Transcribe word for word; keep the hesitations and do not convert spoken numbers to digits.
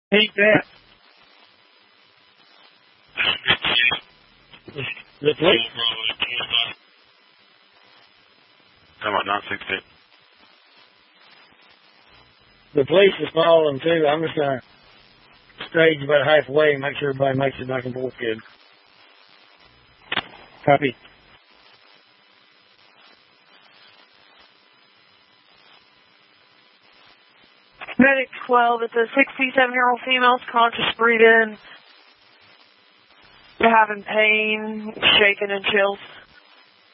Ain't that? The police. How about nine six eight? The police is following too. I'm just gonna stage about halfway and make sure everybody makes it back and forth good. Copy. Medic twelve, it's a sixty-seven-year-old female, conscious breathing. They're having pain, shaking and chills.